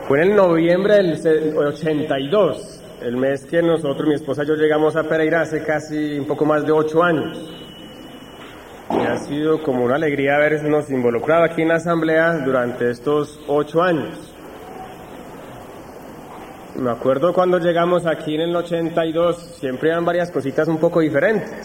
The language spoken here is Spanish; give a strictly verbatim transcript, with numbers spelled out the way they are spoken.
Fue en el noviembre del ochenta y dos, el mes que nosotros, mi esposa y yo llegamos a Pereira hace casi un poco más de ocho años. Y ha sido como una alegría habernos involucrado aquí en la asamblea durante estos ocho años. Me acuerdo cuando llegamos aquí en el ochenta y dos, siempre eran varias cositas un poco diferentes.